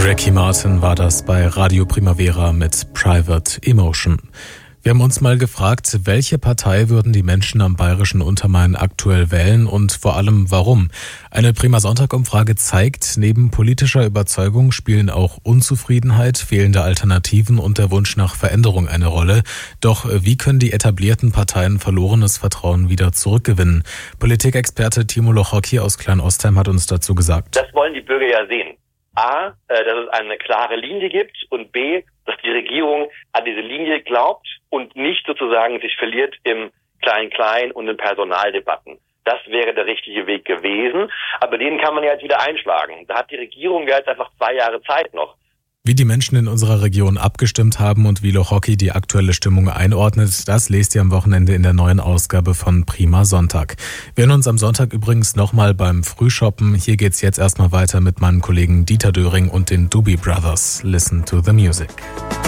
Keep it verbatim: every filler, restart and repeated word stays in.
Ricky Martin war das bei Radio Primavera mit Private Emotion. Wir haben uns mal gefragt, welche Partei würden die Menschen am bayerischen Untermain aktuell wählen und vor allem warum? Eine Prima Sonntag-Umfrage zeigt, neben politischer Überzeugung spielen auch Unzufriedenheit, fehlende Alternativen und der Wunsch nach Veränderung eine Rolle. Doch wie können die etablierten Parteien verlorenes Vertrauen wieder zurückgewinnen? Politikexperte Timo Lochocki aus Klein-Ostheim hat uns dazu gesagt. Das wollen die Bürger ja sehen. A, dass es eine klare Linie gibt und B, dass die Regierung an diese Linie glaubt und nicht sozusagen sich verliert im Klein-Klein und in Personaldebatten. Das wäre der richtige Weg gewesen, aber den kann man ja jetzt wieder einschlagen. Da hat die Regierung ja jetzt einfach zwei Jahre Zeit noch. Wie die Menschen in unserer Region abgestimmt haben und wie Lochocki die aktuelle Stimmung einordnet, das lest ihr am Wochenende in der neuen Ausgabe von Prima Sonntag. Wir hören uns am Sonntag übrigens nochmal beim Frühshoppen. Hier geht's jetzt erstmal weiter mit meinem Kollegen Dieter Döring und den Doobie Brothers. Listen to the music.